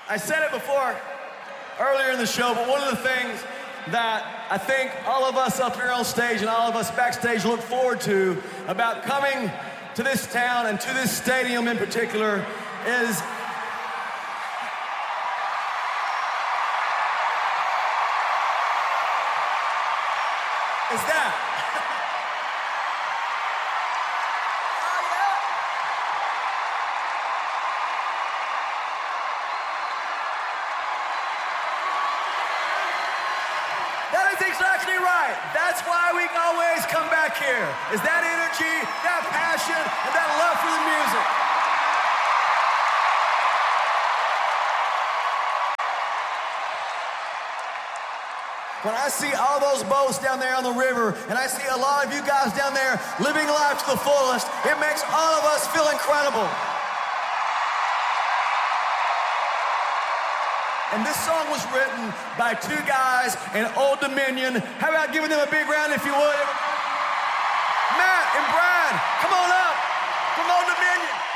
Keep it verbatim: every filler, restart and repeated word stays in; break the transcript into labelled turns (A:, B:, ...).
A: I said it before earlier in the show, but one of the things that I think all of us up here on stage and all of us backstage look forward to about coming to this town and to this stadium in particular is is that. That is exactly right. That's why we always come back here, is that energy, that passion, and that love for the music. When I see all those boats down there on the river, and I see a lot of you guys down there living life to the fullest, it makes all of us feel incredible. And this song was written by two guys in Old Dominion. How about giving them a big round if you would? Matt and Brad, come on up from Old Dominion.